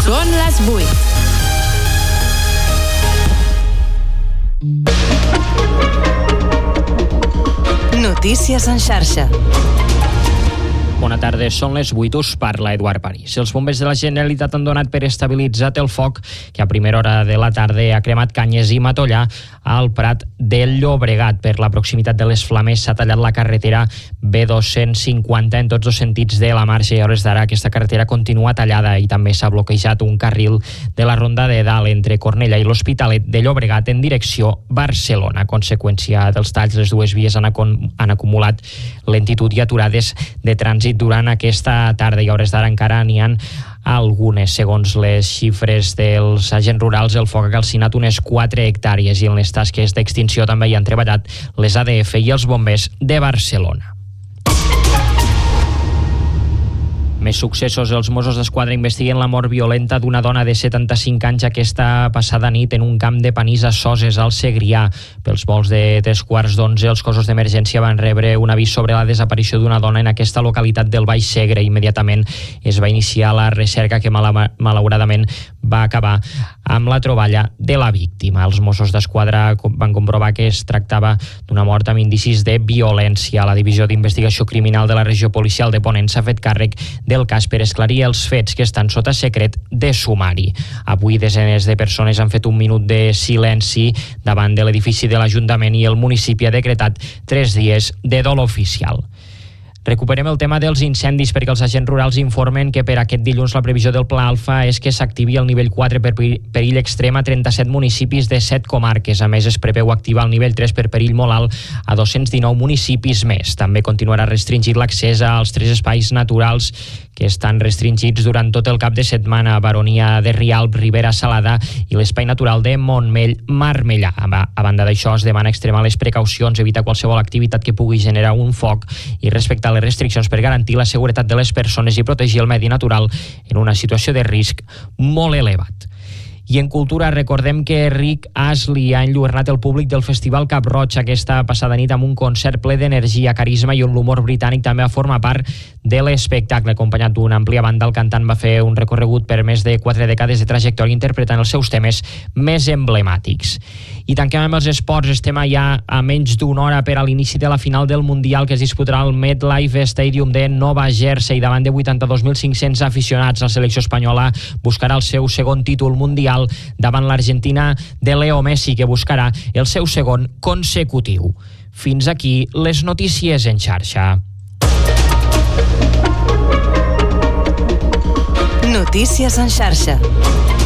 Són les 8. Notícies en xarxa. Bona tarda, són les 8, us parla Eduard París. Els bombers de la Generalitat han donat per estabilitzat el foc que a primera hora de la tarda ha cremat Canyes i Matollà al Prat del Llobregat. Per la proximitat de les flames s'ha tallat la carretera B250 en tots dos sentits de la marxa i a hores d'ara aquesta carretera continua tallada i també s'ha bloquejat un carril de la Ronda de Dalt entre Cornellà i l'Hospitalet de Llobregat en direcció Barcelona. A conseqüència dels talls, les dues vies han acumulat lentitud i aturades de trànsit durant aquesta tarda i a hores d'ara encara n'hi ha algunes. Segons les xifres dels agents rurals, el foc ha calcinat unes 4 hectàrees i en les tasques d'extinció també hi han treballat les ADF i els bombers de Barcelona. Més successos. Els Mossos d'Esquadra investiguen la mort violenta d'una dona de 75 anys aquesta passada nit en un camp de panís a Soses, al Segrià. Pels volts de 3:15, els cossos d'emergència van rebre un avís sobre la desaparició d'una dona en aquesta localitat del Baix Segre. Immediatament es va iniciar la recerca que malauradament va acabar amb la troballa de la víctima. Els Mossos d'Esquadra van comprovar que es tractava d'una mort amb indicis de violència. La Divisió d'Investigació Criminal de la Regió Policial de Ponent s'ha fet càrrec del cas per esclarir els fets que estan sota secret de sumari. Avui desenes de persones han fet un minut de silenci davant de l'edifici de l'Ajuntament i el municipi ha decretat 3 dies de dol oficial. Recuperem el tema dels incendis perquè els agents rurals informen que per aquest dilluns la previsió del Pla Alfa és que s'activi el nivell 4 per perill extrem a 37 municipis de 7 comarques. A més, es preveu activar el nivell 3 per perill molt alt a 219 municipis més. També continuarà restringit l'accés als 3 espais naturals que estan restringits durant tot el cap de setmana: Baronia de Rialb, Ribera Salada i l'espai natural de Montmell-Marmellà. A banda d'això, es demana extremar les precaucions, evitar qualsevol activitat que pugui generar un foc i respectar les restriccions per garantir la seguretat de les persones i protegir el medi natural en una situació de risc molt elevat. I en cultura recordem que Rick Astley ha enlluernat el públic del Festival Cap Roig aquesta passada nit amb un concert ple d'energia, carisma i on l'humor britànic també va formar part de l'espectacle. Acompanyat d'una àmplia banda, el cantant va fer un recorregut per més de 4 dècades de trajectòria interpretant els seus temes més emblemàtics. I tanquem amb els esports. Estem ja a menys d'una hora per a l'inici de la final del Mundial que es disputarà al MetLife Stadium de Nova Jersey davant de 82.500 aficionats. La selecció espanyola buscarà el seu segon títol mundial davant l'Argentina de Leo Messi, que buscarà el seu segon consecutiu. Fins aquí les notícies en xarxa. Notícies en xarxa.